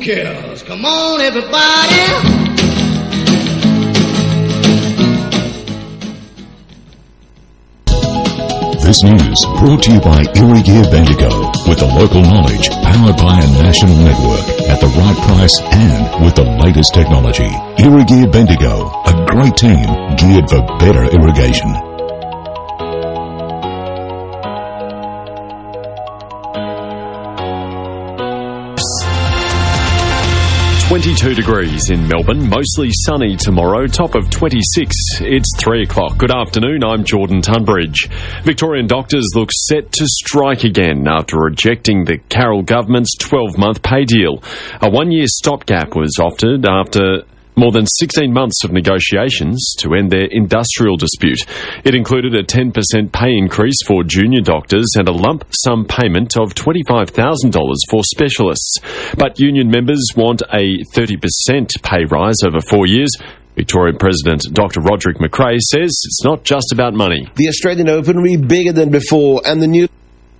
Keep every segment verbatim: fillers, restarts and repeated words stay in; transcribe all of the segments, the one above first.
Kills. Come on, everybody. This news brought to you by Erie Gear Bendigo, with the local knowledge powered by a national network at the right price and with the latest technology. Erie Gear Bendigo, a great team geared for better irrigation. twenty-two degrees in Melbourne, mostly sunny tomorrow, top of twenty-six. It's three o'clock. Good afternoon, I'm Jordan Tunbridge. Victorian doctors look set to strike again after rejecting the Carroll government's twelve-month pay deal. A one-year stopgap was offered after more than sixteen months of negotiations to end their industrial dispute. It included a ten percent pay increase for junior doctors and a lump sum payment of twenty-five thousand dollars for specialists. But union members want a thirty percent pay rise over four years. Victorian President Doctor Roderick McRae says it's not just about money. The Australian Open will be bigger than before, and the new...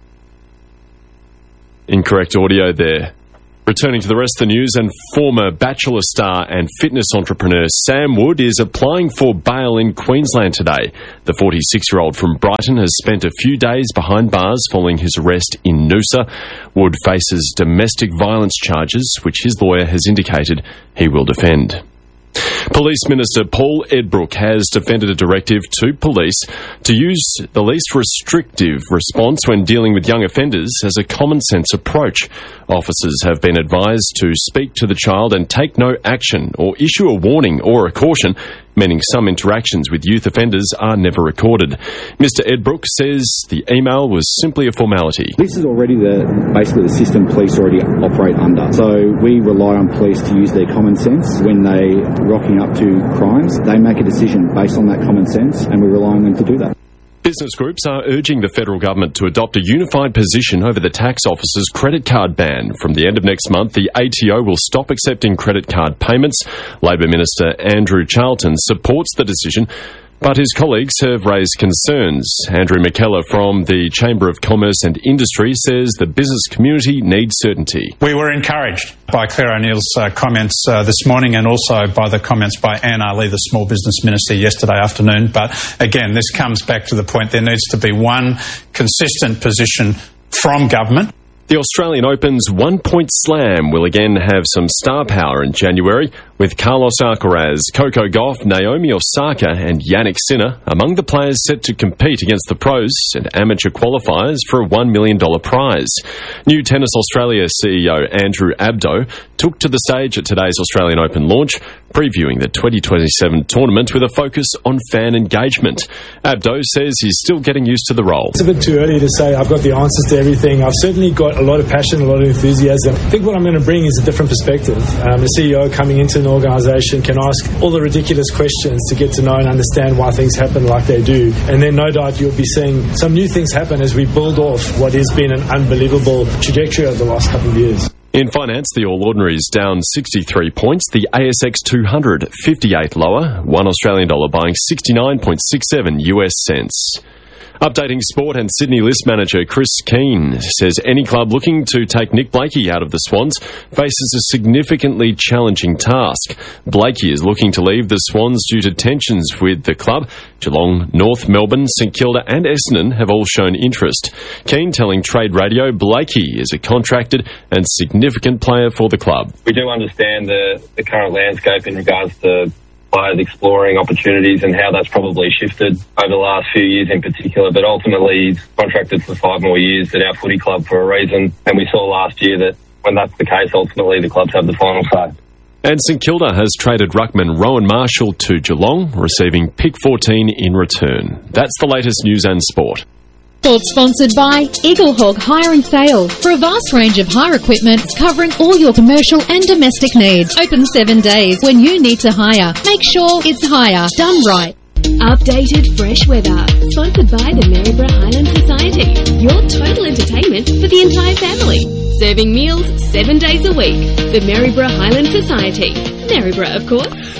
Incorrect audio there. Returning to the rest of the news, and former Bachelor star and fitness entrepreneur Sam Wood is applying for bail in Queensland today. The forty-six-year-old from Brighton has spent a few days behind bars following his arrest in Noosa. Wood faces domestic violence charges, which his lawyer has indicated he will defend. Police Minister Paul Edbrook has defended a directive to police to use the least restrictive response when dealing with young offenders as a common-sense approach. Officers have been advised to speak to the child and take no action or issue a warning or a caution, meaning some interactions with youth offenders are never recorded. Mister Edbrook says the email was simply a formality. This is already the basically the system police already operate under. So we rely on police to use their common sense when they rocking up to crimes. They make a decision based on that common sense, and we rely on them to do that. Business groups are urging the federal government to adopt a unified position over the tax office's credit card ban. From the end of next month, the A T O will stop accepting credit card payments. Labor Minister Andrew Charlton supports the decision, but his colleagues have raised concerns. Andrew McKellar from the Chamber of Commerce and Industry says the business community needs certainty. We were encouraged by Claire O'Neill's uh, comments uh, this morning, and also by the comments by Anne Ali, the Small Business Minister, yesterday afternoon. But again, this comes back to the point there needs to be one consistent position from government. The Australian Open's one-point slam will again have some star power in January, with Carlos Alcaraz, Coco Gauff, Naomi Osaka and Yannick Sinner among the players set to compete against the pros and amateur qualifiers for a one million dollars prize. New Tennis Australia C E O Andrew Abdo took to the stage at today's Australian Open launch, previewing the twenty twenty-seven tournament with a focus on fan engagement. Abdo says he's still getting used to the role. It's a bit too early to say I've got the answers to everything. I've certainly got a lot of passion, a lot of enthusiasm. I think what I'm going to bring is a different perspective. Um, a C E O coming into an organisation can ask all the ridiculous questions to get to know and understand why things happen like they do. And then no doubt you'll be seeing some new things happen as we build off what has been an unbelievable trajectory over the last couple of years. In finance, the All Ordinaries down sixty-three points, the A S X two hundred fifty-eight lower, one Australian dollar buying sixty-nine point six seven U S cents. Updating sport, and Sydney List manager Chris Keane says any club looking to take Nick Blakey out of the Swans faces a significantly challenging task. Blakey is looking to leave the Swans due to tensions with the club. Geelong, North Melbourne, St Kilda and Essendon have all shown interest. Keane telling Trade Radio Blakey is a contracted and significant player for the club. We do understand the, the current landscape in regards to players exploring opportunities and how that's probably shifted over the last few years in particular, but ultimately he's contracted for five more years at our footy club for a reason, and we saw last year that when that's the case, ultimately the clubs have the final say. And St Kilda has traded ruckman Rowan Marshall to Geelong, receiving pick fourteen in return. That's the latest news and sport. Sport sponsored by Eaglehawk Hire and Sale. For a vast range of hire equipment covering all your commercial and domestic needs. Open seven days. When you need to hire, make sure it's hire done right. Updated fresh weather. Sponsored by the Maryborough Highland Society. Your total entertainment for the entire family. Serving meals seven days a week. The Maryborough Highland Society. Maryborough, of course.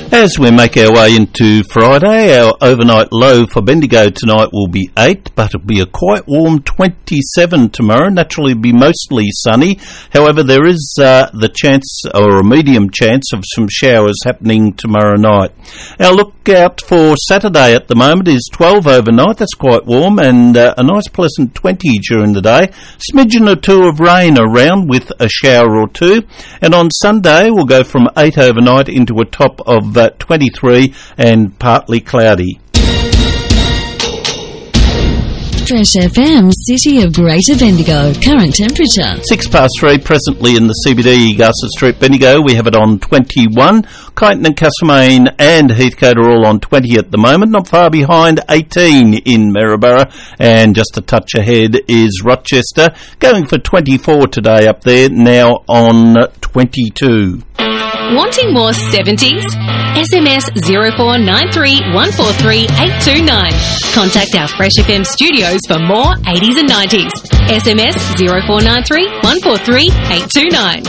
As we make our way into Friday, our overnight low for Bendigo tonight will be eight, but it'll be a quite warm twenty-seven tomorrow. Naturally, it'll be mostly sunny. However, there is uh, the chance, or a medium chance, of some showers happening tomorrow night. Our lookout for Saturday at the moment is twelve overnight. That's quite warm, and uh, a nice pleasant twenty during the day. Smidgen or two of rain around with a shower or two. And on Sunday, we'll go from eight overnight into a top of uh, twenty-three and partly cloudy. Fresh F M, City of Greater Bendigo. Current temperature. Six past three, presently in the C B D, Garza Street, Bendigo. We have it on twenty-one. Kyneton and Castlemaine and Heathcote are all on twenty at the moment. Not far behind, eighteen in Maryborough. And just a touch ahead is Rochester, going for twenty-four today up there, now on twenty-two. Wanting more seventies? S M S zero four nine three one four three eight two nine. Contact our Fresh F M studios for more eighties and nineties. S M S zero four nine three one four three eight two nine.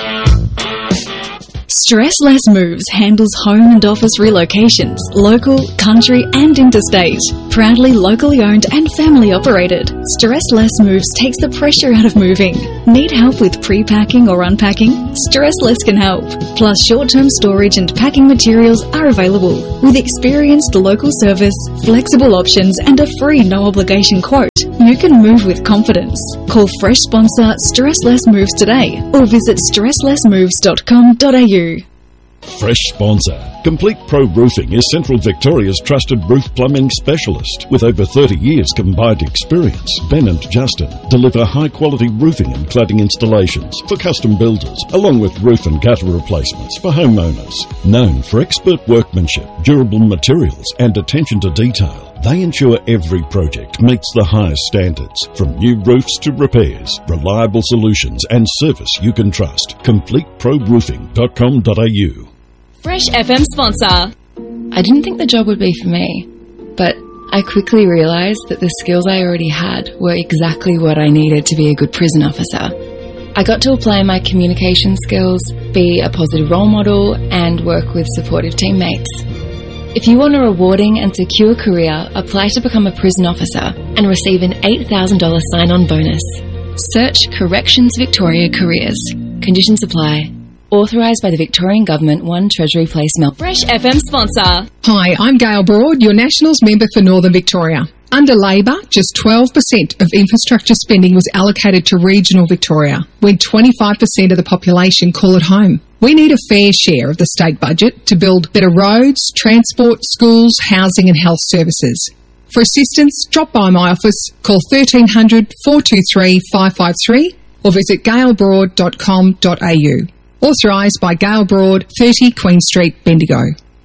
Stress Less Moves handles home and office relocations, local, country and interstate. Proudly locally owned and family operated, Stress Less Moves takes the pressure out of moving. Need help with pre-packing or unpacking? Stress Less can help. Plus, short-term storage and packing materials are available. With experienced local service, flexible options and a free no-obligation quote, you can move with confidence. Call Fresh sponsor Stress Less Moves today or visit stress less moves dot com dot a u. Fresh sponsor. Complete Pro Roofing is Central Victoria's trusted roof plumbing specialist. With over thirty years combined experience, Ben and Justin deliver high-quality roofing and cladding installations for custom builders, along with roof and gutter replacements for homeowners. Known for expert workmanship, durable materials and attention to detail, they ensure every project meets the highest standards. From new roofs to repairs, reliable solutions and service you can trust. complete pro roofing dot com dot a u. Fresh F M sponsor. I didn't think the job would be for me, but I quickly realised that the skills I already had were exactly what I needed to be a good prison officer. I got to apply my communication skills, be a positive role model, and work with supportive teammates. If you want a rewarding and secure career, apply to become a prison officer and receive an eight thousand dollars sign-on bonus. Search Corrections Victoria Careers. Conditions apply. Authorised by the Victorian Government, one Treasury Place, Melbourne. Fresh F M sponsor. Hi, I'm Gail Broad, your Nationals member for Northern Victoria. Under Labor, just twelve percent of infrastructure spending was allocated to regional Victoria, when twenty-five percent of the population call it home. We need a fair share of the state budget to build better roads, transport, schools, housing and health services. For assistance, drop by my office, call thirteen hundred, four two three, five five three or visit gail broad dot com dot a u. Authorised by Gail Broad, thirty Queen Street, Bendigo.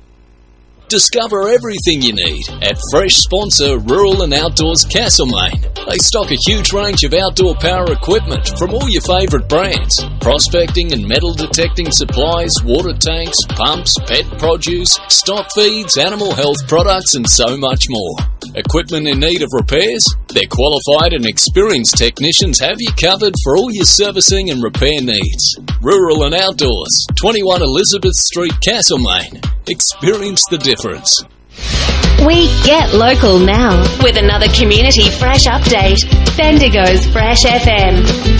Discover everything you need at Fresh sponsor Rural and Outdoors Castlemaine. They stock a huge range of outdoor power equipment from all your favourite brands. Prospecting and metal detecting supplies, water tanks, pumps, pet produce, stock feeds, animal health products and so much more. Equipment in need of repairs? Their qualified and experienced technicians have you covered for all your servicing and repair needs. Rural and Outdoors, twenty-one Elizabeth Street, Castlemaine. Experience the difference. We get local now with another Community Fresh update. Bendigo's Fresh F M.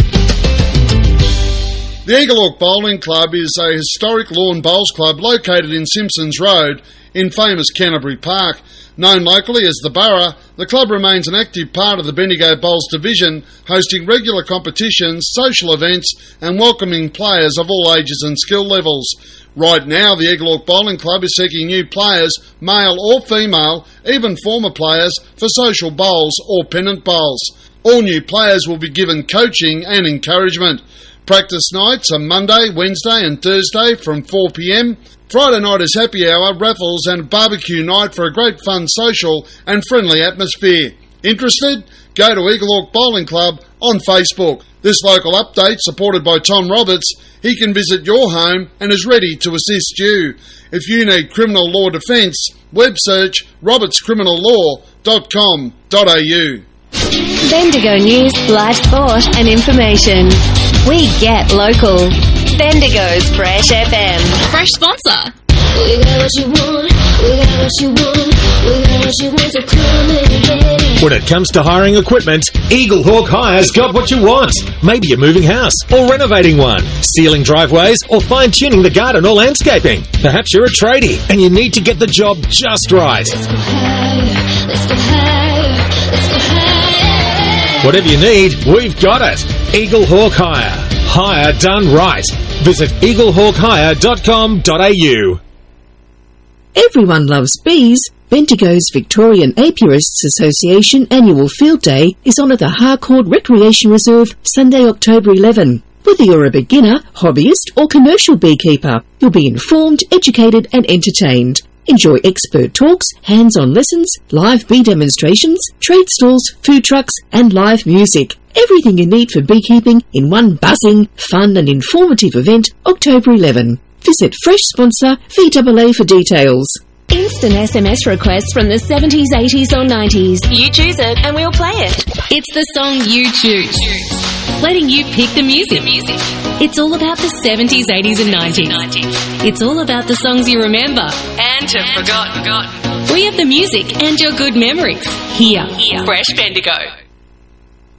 The Eaglehawk Bowling Club is a historic lawn bowls club located in Simpsons Road in famous Canterbury Park. Known locally as the Borough, the club remains an active part of the Bendigo Bowls division, hosting regular competitions, social events and welcoming players of all ages and skill levels. Right now, the Eaglehawk Bowling Club is seeking new players, male or female, even former players, for social bowls or pennant bowls. All new players will be given coaching and encouragement. Practice nights are Monday, Wednesday and Thursday from four p m. Friday night is happy hour, raffles and barbecue night for a great fun social and friendly atmosphere. Interested? Go to Eaglehawk Bowling Club on Facebook. This local update, supported by Tom Roberts, he can visit your home and is ready to assist you. If you need criminal law defence, web search roberts criminal law dot com dot a u. Bendigo News, live sport and information. We get local. Bendigo's Fresh F M. Fresh sponsor. We got what you want, we got what you want, we got what you want, so come and get it. When it comes to hiring equipment, Eagle Hawk Hire's got what you want. Maybe you're moving house or renovating one, sealing driveways or fine-tuning the garden or landscaping. Perhaps you're a tradie and you need to get the job just right. Let's go higher, let's go higher, let's go higher. Whatever you need, we've got it. Eagle Hawk Hire. Hire done right. Visit eagle hawk hire dot com dot a u. Everyone loves bees. Bendigo's Victorian Apiarists Association annual field day is on at the Harcourt Recreation Reserve Sunday, October eleventh. Whether you're a beginner, hobbyist or commercial beekeeper, you'll be informed, educated and entertained. Enjoy expert talks, hands-on lessons, live bee demonstrations, trade stalls, food trucks and live music. Everything you need for beekeeping in one buzzing, fun and informative event, October eleventh. Visit Fresh Sponsor V A A for details. Instant S M S requests from the seventies, eighties or nineties. You choose it and we'll play it. It's the song you choose, letting you pick the music. It's all about the seventies, eighties and nineties. It's all about the songs you remember and have forgotten. We have the music and your good memories. Here, Fresh Bendigo.